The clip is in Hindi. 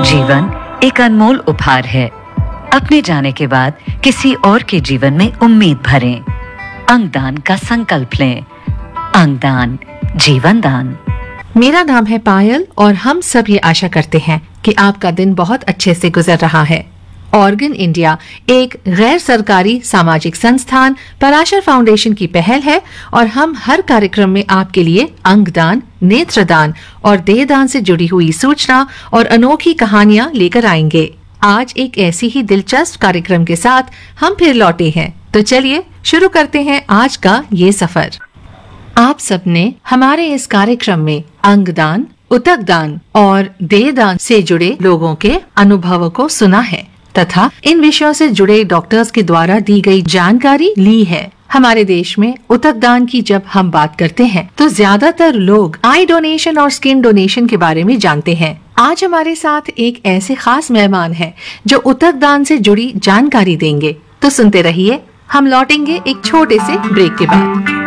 जीवन एक अनमोल उपहार है। अपने जाने के बाद किसी और के जीवन में उम्मीद भरें। अंगदान का संकल्प लें। अंगदान, जीवन दान। मेरा नाम है पायल और हम सब ये आशा करते हैं कि आपका दिन बहुत अच्छे से गुजर रहा है। ऑर्गन इंडिया एक गैर सरकारी सामाजिक संस्थान पराशर फाउंडेशन की पहल है और हम हर कार्यक्रम में आपके लिए अंगदान, नेत्रदान और देहदान से जुड़ी हुई सूचना और अनोखी कहानियाँ लेकर आएंगे। आज एक ऐसी ही दिलचस्प कार्यक्रम के साथ हम फिर लौटे हैं, तो चलिए शुरू करते हैं आज का ये सफर। आप सबने हमारे इस कार्यक्रम में अंगदान, उतकदान और देहदान से जुड़े लोगों के अनुभवों को सुना है तथा इन विषयों से जुड़े डॉक्टर्स के द्वारा दी गई जानकारी ली है। हमारे देश में उतकदान की जब हम बात करते हैं तो ज्यादातर लोग आई डोनेशन और स्किन डोनेशन के बारे में जानते हैं। आज हमारे साथ एक ऐसे खास मेहमान हैं जो उतकदान से जुड़ी जानकारी देंगे। तो सुनते रहिए, हम लौटेंगे एक छोटे से ब्रेक के बाद।